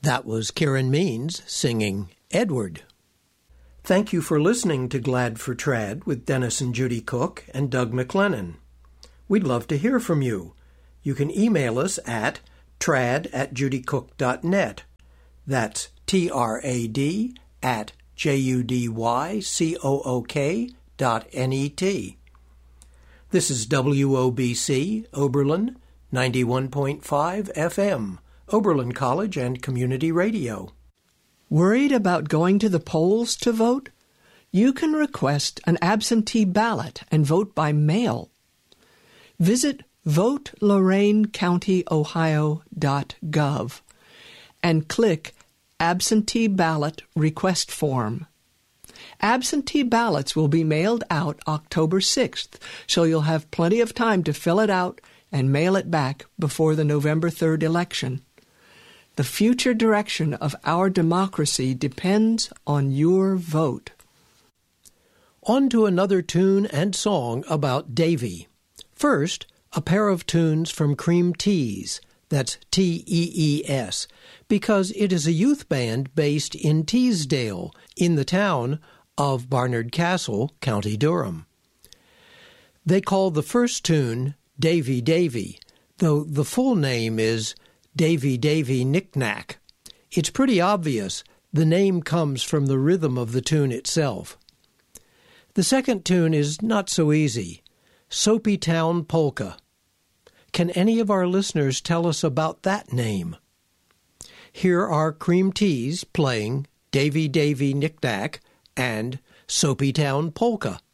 That was Karen Means singing Edward. Thank you for listening to Glad for Trad with Dennis and Judy Cook and Doug McLennan. We'd love to hear from you. You can email us at trad@judycook.net. That's trad@judycook.net. This is WOBC, Oberlin, 91.5 FM, Oberlin College and Community Radio. Worried about going to the polls to vote? You can request an absentee ballot and vote by mail. Visit votelorainecountyohio.gov and click Absentee Ballot Request Form. Absentee ballots will be mailed out October 6th, so you'll have plenty of time to fill it out and mail it back before the November 3rd election. The future direction of our democracy depends on your vote. On to another tune and song about Davy. First, a pair of tunes from Cream Tees, that's Tees, because it is a youth band based in Teesdale, in the town of Barnard Castle, County Durham. They call the first tune Davy Davy, though the full name is Davy Davy Knick-Knack. It's pretty obvious the name comes from the rhythm of the tune itself. The second tune is not so easy, Soapy Town Polka. Can any of our listeners tell us about that name? Here are Cream Tees playing Davy Davy Knick-Knack and Soapy Town Polka.